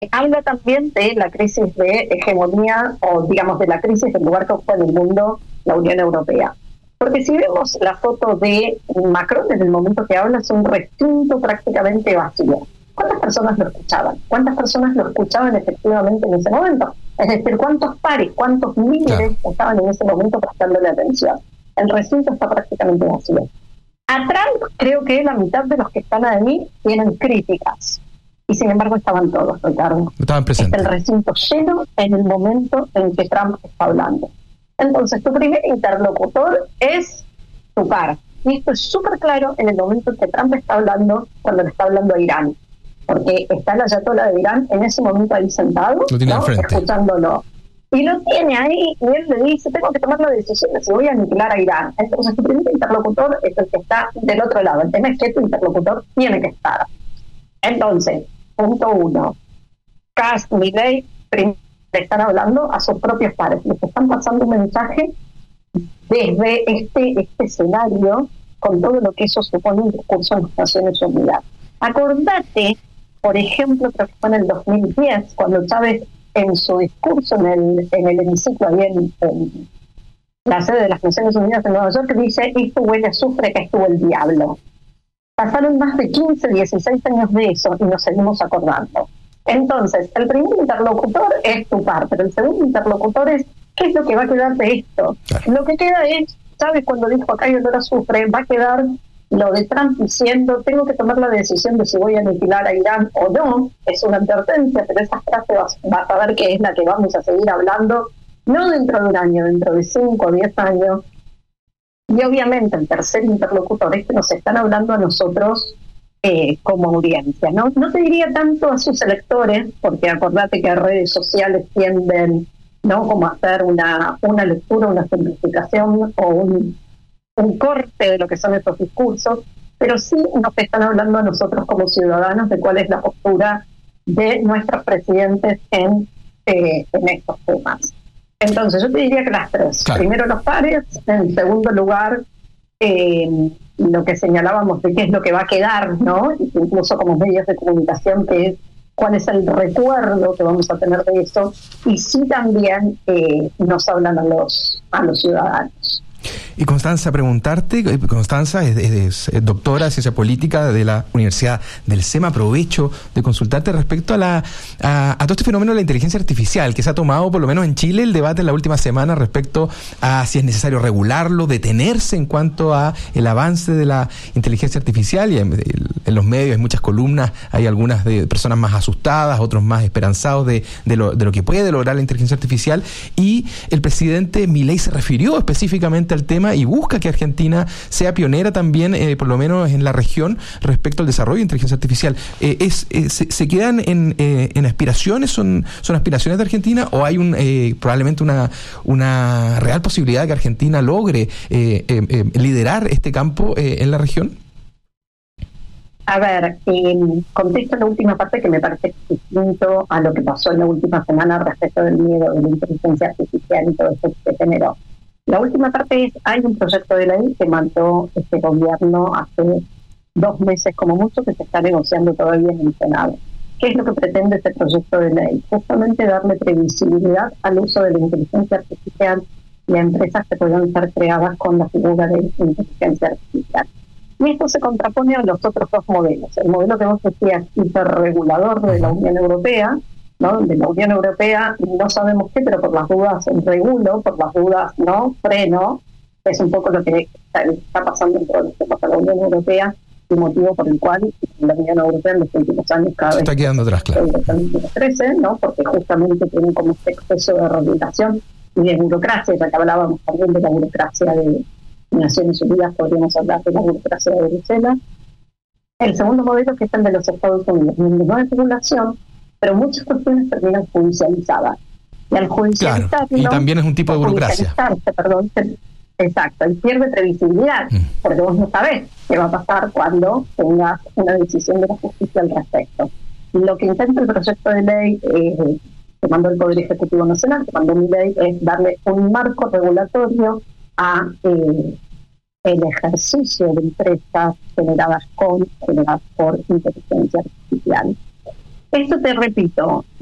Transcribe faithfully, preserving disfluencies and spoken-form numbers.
Habla también de la crisis de hegemonía, o digamos de la crisis del lugar que ocupa en el mundo la Unión Europea. Porque si vemos la foto de Macron en el momento que habla, es un recinto prácticamente vacío. ¿Cuántas personas lo escuchaban? ¿Cuántas personas lo escuchaban efectivamente en ese momento? Es decir, ¿cuántos pares, cuántos líderes claro. estaban en ese momento prestándole atención? El recinto está prácticamente vacío. A Trump creo que la mitad de los que están ahí tienen críticas. Y sin embargo estaban todos, Ricardo. Estaban presentes. Está el recinto lleno en el momento en que Trump está hablando. Entonces, tu primer interlocutor es tu par. Y esto es súper claro en el momento en que Trump está hablando, cuando le está hablando a Irán. Porque está el ayatolá de Irán en ese momento ahí sentado, lo tiene ¿no? escuchándolo. Y lo tiene ahí, y él le dice, tengo que tomar la decisión de si voy a aniquilar a Irán. Entonces, tu primer interlocutor es el que está del otro lado. El tema es que tu interlocutor tiene que estar. Entonces, punto uno. Kass, Milei, primero le están hablando a sus propios pares. Les están pasando un mensaje desde este, este escenario, con todo lo que eso supone un discurso en las Naciones Unidas. Acordate, por ejemplo, creo que fue en el dos mil diez, cuando Chávez, en su discurso en el, en el hemiciclo, ahí en, en la sede de las Naciones Unidas en Nueva York, dice, esto huele a azufre, que estuvo el diablo. Pasaron más de quince, dieciséis años de eso y nos seguimos acordando. Entonces, el primer interlocutor es tu par, pero el segundo interlocutor es, ¿qué es lo que va a quedar de esto? Claro. Lo que queda es, ¿sabes? Cuando dijo acá hay olor a azufre, va a quedar lo de Trump diciendo, tengo que tomar la decisión de si voy a aniquilar a Irán o no. Es una advertencia, pero esa frase vas, vas a ver que es la que vamos a seguir hablando, no dentro de un año, dentro de cinco o diez años. Y obviamente el tercer interlocutor es que nos están hablando a nosotros eh, como audiencia, ¿no? No te diría tanto a sus electores, porque acordate que redes sociales tienden, ¿no?, como a hacer una, una lectura, una simplificación o un, un corte de lo que son estos discursos, pero sí nos están hablando a nosotros como ciudadanos de cuál es la postura de nuestros presidentes en, eh, en estos temas. Entonces, yo te diría que las tres. Claro. Primero los pares, en segundo lugar, eh, lo que señalábamos de qué es lo que va a quedar, ¿no? Incluso como medios de comunicación, que es cuál es el recuerdo que vamos a tener de eso, y sí también eh, nos hablan a los, a los ciudadanos. Y Constanza, preguntarte, Constanza es, es, es doctora de Ciencia Política de la Universidad del SEMA, aprovecho de consultarte respecto a la a, a todo este fenómeno de la inteligencia artificial, que se ha tomado, por lo menos en Chile, el debate en la última semana respecto a si es necesario regularlo, detenerse en cuanto a el avance de la inteligencia artificial, y en, en los medios hay muchas columnas, hay algunas de personas más asustadas, otros más esperanzados de, de, lo, de lo que puede lograr la inteligencia artificial, y el presidente Milei se refirió específicamente al tema y busca que Argentina sea pionera también, eh, por lo menos en la región, respecto al desarrollo de inteligencia artificial. Eh, es, eh, se, ¿Se quedan en, eh, en aspiraciones? ¿Son, son aspiraciones de Argentina? ¿O hay un eh, probablemente una, una real posibilidad de que Argentina logre eh, eh, eh, liderar este campo eh, en la región? A ver, eh, contesto la última parte que me parece distinto a lo que pasó en la última semana respecto del miedo de la inteligencia artificial y todo eso que generó. La última parte es, hay un proyecto de ley que mandó este gobierno hace dos meses como mucho, que se está negociando todavía en el Senado. ¿Qué es lo que pretende este proyecto de ley? Justamente darle previsibilidad al uso de la inteligencia artificial y a empresas que puedan ser creadas con la figura de inteligencia artificial. Y esto se contrapone a los otros dos modelos. El modelo que vos decías, hiperregulador de la Unión Europea, ¿no? De la Unión Europea, no sabemos qué, pero por las dudas regulo, por las dudas no freno, es un poco lo que está, está pasando en todo lo que pasa en la Unión Europea, y motivo por el cual la Unión Europea en los últimos años cada vez está quedando atrás, claro, crece, ¿no? Porque justamente tienen como este exceso de regulación y de burocracia, ya que hablábamos también de la burocracia de Naciones Unidas, podríamos hablar de la burocracia de Bruselas. El segundo modelo, que es el de los Estados Unidos, donde no hay regulación, pero muchas cuestiones terminan judicializadas. Y al judicializarlo, claro, y también es un tipo de burocracia. Perdón, exacto, y pierde previsibilidad, mm. porque vos no sabés qué va a pasar cuando tengas una decisión de la justicia al respecto. Lo que intenta el proyecto de ley eh, que mandó el Poder Ejecutivo Nacional, que mandó mi ley, es darle un marco regulatorio a eh, el ejercicio de empresas generadas con, generadas por inteligencia artificial. Esto te repito,